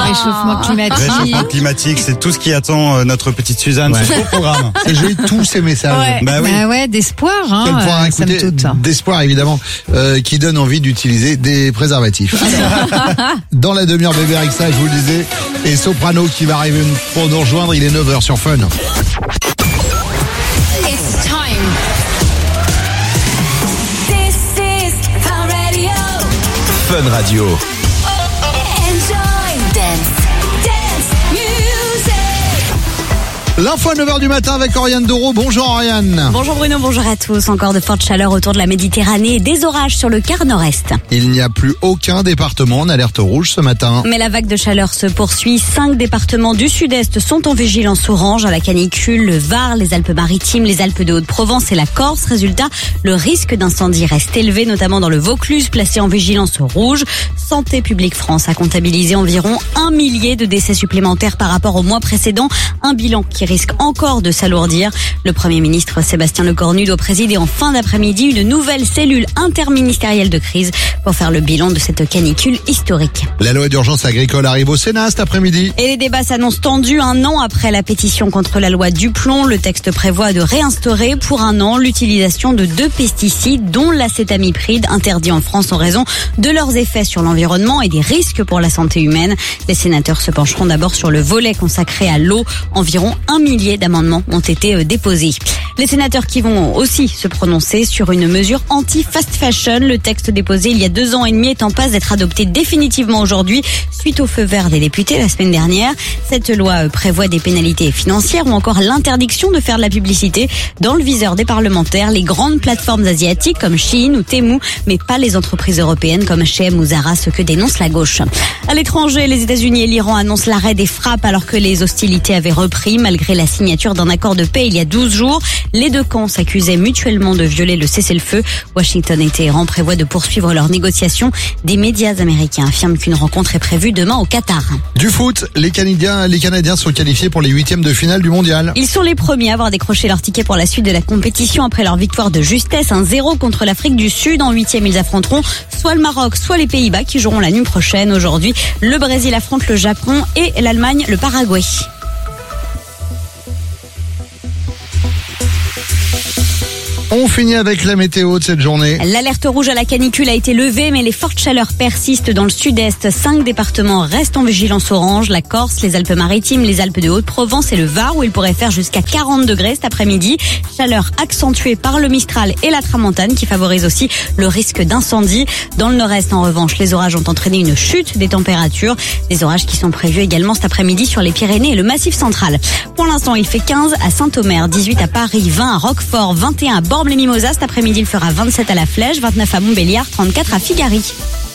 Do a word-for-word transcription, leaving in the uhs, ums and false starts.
réchauffement climatique. Réchauffement climatique, c'est tout ce qui attend euh, notre petite Suzanne Ouais. sur son programme. C'est joli, tous ces messages. Ouais. Bah oui. Bah ouais, d'espoir, hein, Quel point à euh, somme écouter, toute. d'espoir évidemment, euh, qui donne envie d'utiliser des préservatifs. Dans la demi-heure bébé avec ça, je vous le disais, et Soprano qui va arriver pour nous rejoindre, il est neuf heures sur Fun. It's time. This is Fun Radio. Fun Radio. Enjoy. Dance. Dance. Music. L'info à neuf heures du matin avec Oriane Doro. Bonjour Oriane. Bonjour Bruno, bonjour à tous. Encore de fortes chaleurs autour de la Méditerranée et des orages sur le quart nord-est. Il n'y a plus aucun département en alerte rouge ce matin. Mais la vague de chaleur se poursuit. Cinq départements du sud-est sont en vigilance orange à la canicule. Le Var, les Alpes-Maritimes, les Alpes de Haute-Provence et la Corse. Résultat, le risque d'incendie reste élevé, notamment dans le Vaucluse, placé en vigilance rouge. Santé publique France a comptabilisé environ un millier de décès supplémentaires par rapport au mois précédent. Un bilan qui risque encore de s'alourdir. Le Premier ministre Sébastien Lecornu doit présider en fin d'après-midi une nouvelle cellule interministérielle de crise pour faire le bilan de cette canicule historique. La loi d'urgence agricole arrive au Sénat cet après-midi. Et les débats s'annoncent tendus un an après la pétition contre la loi Duplon. Le texte prévoit de réinstaurer pour un an l'utilisation de deux pesticides, dont l'acétamipride, interdit en France en raison de leurs effets sur l'environnement et des risques pour la santé humaine. Les sénateurs se pencheront d'abord sur le volet consacré à l'eau. Environ un millier d'amendements ont été déposés. Les sénateurs qui vont aussi se prononcer sur une mesure anti-fast fashion. Le texte déposé il y a deux ans et demi est en passe d'être adopté définitivement aujourd'hui suite au feu vert des députés la semaine dernière. Cette loi prévoit des pénalités financières ou encore l'interdiction de faire de la publicité dans le viseur des parlementaires. Les grandes plateformes asiatiques comme Shein ou Temu, mais pas les entreprises européennes comme H et M ou Zara, ce que dénonce la gauche. À l'étranger, les États-Unis et l'Iran annoncent l'arrêt des frappes alors que les hostilités avaient repris malgré la signature d'un accord de paix il y a douze jours. Les deux camps s'accusaient mutuellement de violer le cessez-le-feu. Washington et Téhéran prévoient de poursuivre leurs négociations. Des médias américains affirment qu'une rencontre est prévue demain au Qatar. Du foot, les Canadiens, les Canadiens sont qualifiés pour les huitièmes de finale du mondial. Ils sont les premiers à avoir décroché leur ticket pour la suite de la compétition après leur victoire de justesse, un zéro contre l'Afrique du Sud. En huitième, ils affronteront soit le Maroc, soit les Pays-Bas qui joueront la nuit prochaine. Aujourd'hui, le Brésil affronte le Japon et l'Allemagne le Paraguay. On finit avec la météo de cette journée. L'alerte rouge à la canicule a été levée, mais les fortes chaleurs persistent dans le sud-est. Cinq départements restent en vigilance orange. La Corse, les Alpes-Maritimes, les Alpes de Haute-Provence et le Var, où il pourrait faire jusqu'à quarante degrés cet après-midi. Chaleur accentuée par le Mistral et la Tramontane, qui favorise aussi le risque d'incendie. Dans le nord-est, en revanche, les orages ont entraîné une chute des températures. Des orages qui sont prévus également cet après-midi sur les Pyrénées et le Massif central. Pour l'instant, il fait quinze à Saint-Omer, dix-huit à Paris, vingt à Roquefort, vingt et un à Bormes-les-Mimosas. Cet après-midi, il fera vingt-sept à La Flèche, vingt-neuf à Montbéliard, trente-quatre à Figari.